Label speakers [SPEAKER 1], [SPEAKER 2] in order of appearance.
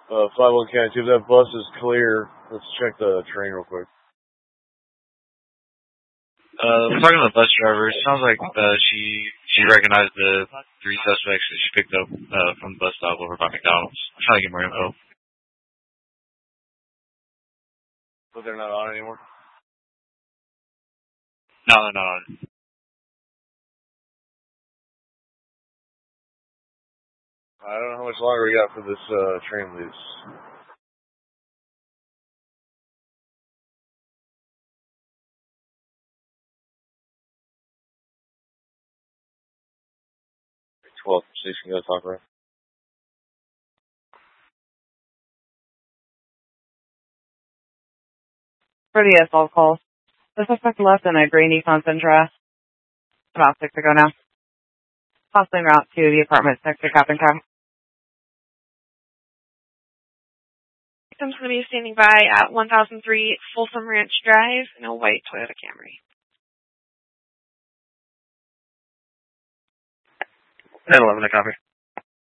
[SPEAKER 1] 51 County 2, that bus is clear. Let's check the train real quick.
[SPEAKER 2] We're talking to the bus driver. It sounds like she recognized the 3 suspects that she picked up from the bus stop over by McDonald's. I'm trying to get more info.
[SPEAKER 1] But they're not on anymore?
[SPEAKER 2] No, they're not on.
[SPEAKER 1] I don't know how much longer we got for this train lease. Station gotta talk right.
[SPEAKER 3] For the assault call, the suspect left in a gray Nissan Sentra about 6 ago now. Possibly en route to the apartment next to Captain Car.
[SPEAKER 4] Victim's going to be standing by at 1003 Folsom Ranch Drive in a white Toyota Camry.
[SPEAKER 2] 10-11, I copy.